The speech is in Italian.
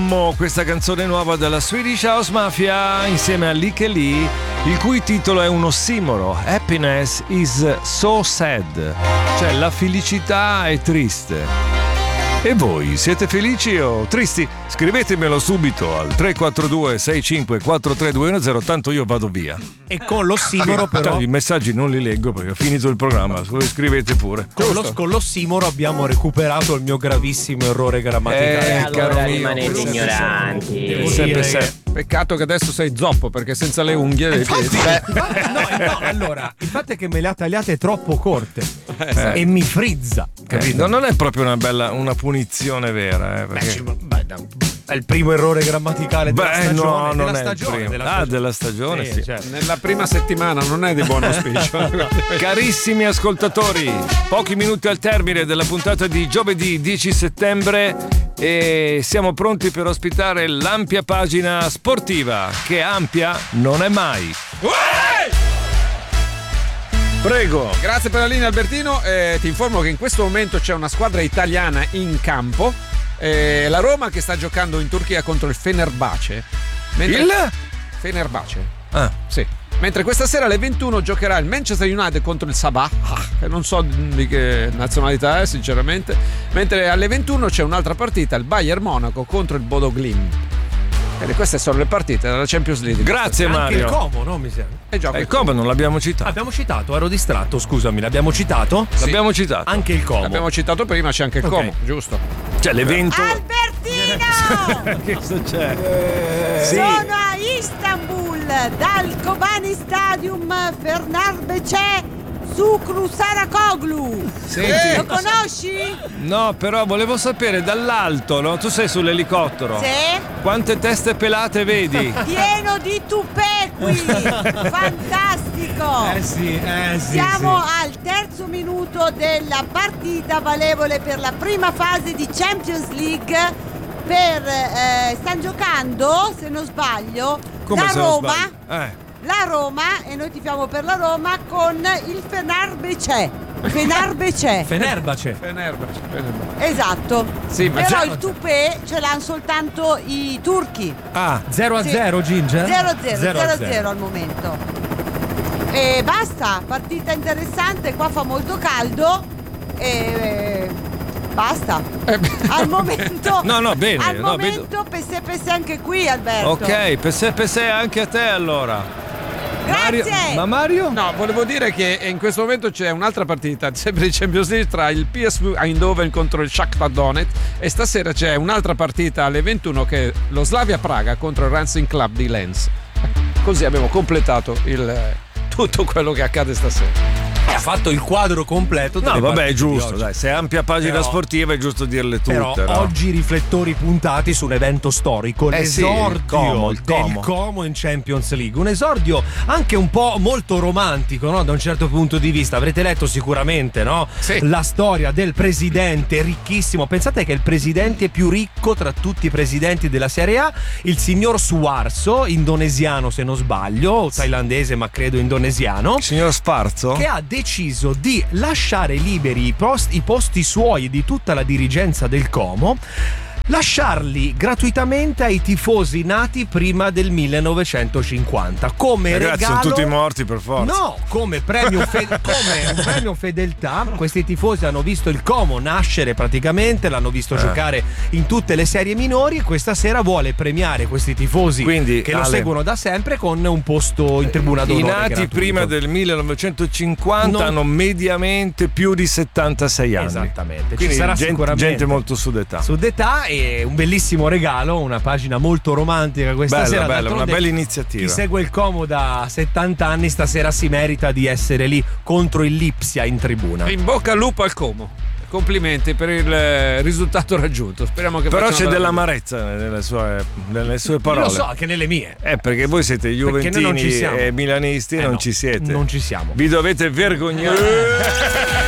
Mammo, questa canzone nuova della Swedish House Mafia insieme a Like Lee, il cui titolo è un ossimoro. Happiness is so sad, cioè la felicità è triste. E voi siete felici o tristi? Scrivetemelo subito al 342 65 4320, tanto io vado via. E con l'ossimoro però I messaggi non li leggo perché ho finito il programma, voi scrivete pure. con l'ossimoro abbiamo recuperato il mio gravissimo errore grammaticale. Allora rimanete ignoranti. Sempre. Peccato che adesso sei zoppo perché senza le unghie dei piedi. No, allora, il fatto è che me le ha tagliate troppo corte e mi frizza, capito? Non è proprio una punizione vera, perché... È il primo errore grammaticale della stagione. No, non della è stagione, il primo. della stagione. Della stagione, sì. Cioè. Nella prima settimana non è di buon auspicio. Carissimi ascoltatori, pochi minuti al termine della puntata di giovedì 10 settembre e siamo pronti per ospitare l'ampia pagina sportiva, che ampia non è mai. Prego. Grazie per la linea, Albertino. Ti informo che in questo momento c'è una squadra italiana in campo. La Roma che sta giocando in Turchia contro il Fenerbahce. Il Fenerbahce. Ah. Sì. Mentre questa sera alle 21 giocherà il Manchester United contro il Sabah, che non so di che nazionalità è sinceramente. Mentre alle 21 c'è un'altra partita, il Bayern Monaco contro il Bodo Glimt. E queste sono le partite della Champions League. Grazie Anche Mario. il Como, no? Mi sembra. Il Como non l'abbiamo citato. Abbiamo citato, ero distratto, scusami, l'abbiamo citato? Sì. L'abbiamo citato. Anche il Como. L'abbiamo citato prima, c'è anche il Como, giusto? Cioè l'evento. Albertino! Che succede? Sì. Sono a Istanbul, dal Kobani Stadium, Fenerbahce su Saracoglu. Senti. Lo conosci? No, però volevo sapere dall'alto, no? Tu sei sull'elicottero. Sì. Quante teste pelate vedi? Pieno di tupè qui. Fantastico. Sì. Siamo al terzo minuto della partita valevole per la prima fase di Champions League. Stanno giocando, se non sbaglio, Come la se non Roma. sbaglio? La Roma, e noi tifiamo per la Roma, con il Fenerbahce. Fenerbahce. Fenerbahce. Esatto. Sì, ma però già- il tupè ce l'hanno soltanto i turchi. Ah, 0-0 Ginger? 0-0 al momento. E basta, partita interessante, qua fa molto caldo e basta. Al momento. No, bene. Al no, momento pesse anche qui, Alberto. Ok, per anche a te allora. Grazie. Ma Mario? No, volevo dire che in questo momento c'è un'altra partita, sempre di Champions League, tra il PSV Eindhoven contro il Shakhtar Donetsk, e stasera c'è un'altra partita alle 21 che è lo Slavia Praga contro il Racing Club di Lens. Così abbiamo completato tutto quello che accade stasera. Ha fatto il quadro completo delle No, vabbè, è partite di giusto, oggi. dai, se è ampia pagina Però- sportiva è giusto dirle tutte. Però no? oggi riflettori puntati su un evento storico, sì, l'esordio il del Como. Como in Champions League, un esordio anche un po' molto romantico, no? Da un certo punto di vista. Avrete letto sicuramente, no? Sì. La storia del presidente ricchissimo. Pensate che è il presidente più ricco tra tutti i presidenti della Serie A, il signor Suarso, indonesiano se non sbaglio, thailandese ma credo indonesiano, Signor Sfarzo? che ha deciso di lasciare liberi i posti suoi e di tutta la dirigenza del Como, lasciarli gratuitamente ai tifosi nati prima del 1950 come Ragazzi, regalo. sono tutti morti per forza. No, come premio come un premio fedeltà. Questi tifosi hanno visto il Como nascere praticamente, l'hanno visto giocare in tutte le serie minori, e questa sera vuole premiare questi tifosi Quindi, che lo Ale, seguono da sempre con un posto in tribuna d'onore I nati gratuito. prima del 1950 hanno mediamente più di 76 anni. Esattamente. Quindi Ci sarà sicuramente gente molto sudetà. Sudetà, e un bellissimo regalo, una pagina molto romantica questa Bella, sera. bella, D'altronde, una bella iniziativa. Chi segue il Como da 70 anni stasera si merita di essere lì contro il Lipsia in tribuna. In bocca al lupo al Como. Complimenti per il risultato raggiunto. Speriamo che Però facciano c'è bella dell'amarezza nelle sue parole. Lo so, anche nelle mie. Perché voi siete Perché noi non ci juventini siamo. e milanisti e non No, ci siete. Non ci siamo. Vi dovete vergognare.